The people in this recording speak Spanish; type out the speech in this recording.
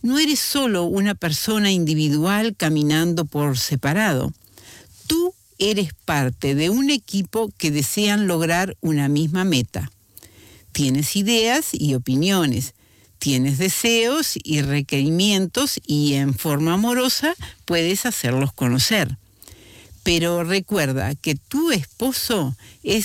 No eres solo una persona individual caminando por separado. Tú eres parte de un equipo que desean lograr una misma meta. Tienes ideas y opiniones, tienes deseos y requerimientos y en forma amorosa puedes hacerlos conocer. Pero recuerda que tu esposo es